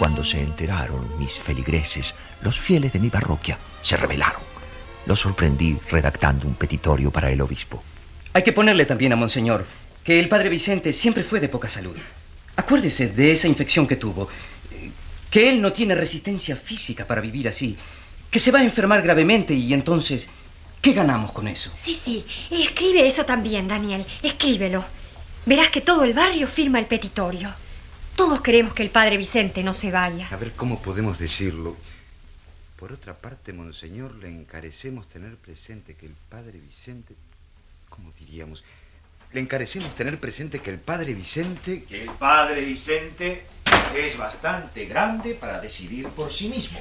Cuando se enteraron mis feligreses, los fieles de mi parroquia se rebelaron. Los sorprendí redactando un petitorio para el obispo. Hay que ponerle también a Monseñor que el padre Vicente siempre fue de poca salud. Acuérdese de esa infección que tuvo, que él no tiene resistencia física para vivir así, que se va a enfermar gravemente y entonces, ¿qué ganamos con eso? Sí, escribe eso también, Daniel, escríbelo. Verás que todo el barrio firma el petitorio. Todos queremos que el padre Vicente no se vaya. A ver, ¿cómo podemos decirlo? Por otra parte, Monseñor, le encarecemos tener presente que el padre Vicente... ¿Cómo diríamos? Le encarecemos tener presente que el padre Vicente... Que el padre Vicente es bastante grande para decidir por sí mismo.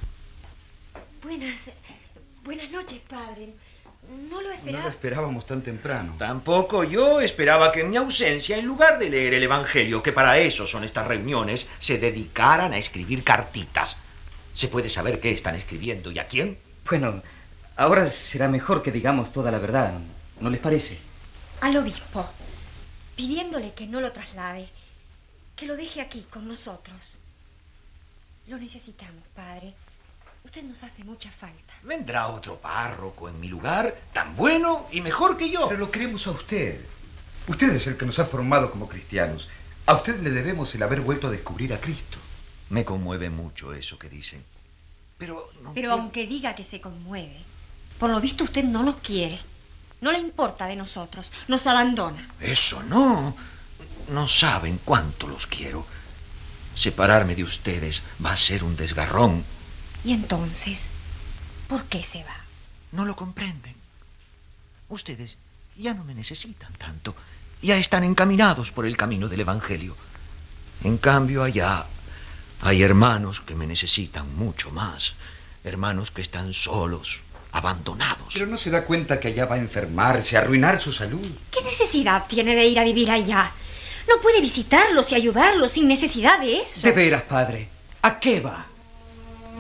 Buenas noches, padre. No lo No esperaba. lo esperábamos tan temprano. Tampoco yo esperaba que en mi ausencia, en lugar de leer el Evangelio, que para eso son estas reuniones, se dedicaran a escribir cartitas. ¿Se puede saber qué están escribiendo y a quién? Bueno, ahora será mejor que digamos toda la verdad, ¿no les parece? Al obispo, pidiéndole que no lo traslade, que lo deje aquí con nosotros. Lo necesitamos, padre. Usted nos hace mucha falta. Vendrá otro párroco en mi lugar, tan bueno y mejor que yo. Pero lo queremos a usted. Usted es el que nos ha formado como cristianos. A usted le debemos el haber vuelto a descubrir a Cristo. Me conmueve mucho eso que dicen. Pero aunque diga que se conmueve, por lo visto usted no nos quiere. No le importa de nosotros. Nos abandona. Eso no. No saben cuánto los quiero. Separarme de ustedes va a ser un desgarrón. ¿Y entonces por qué se va? No lo comprenden. Ustedes ya no me necesitan tanto. Ya están encaminados por el camino del Evangelio. En cambio, allá hay hermanos que me necesitan mucho más. Hermanos que están solos, abandonados. Pero no se da cuenta que allá va a enfermarse, a arruinar su salud. ¿Qué necesidad tiene de ir a vivir allá? No puede visitarlos y ayudarlos sin necesidad de eso. De veras, padre, ¿a qué va?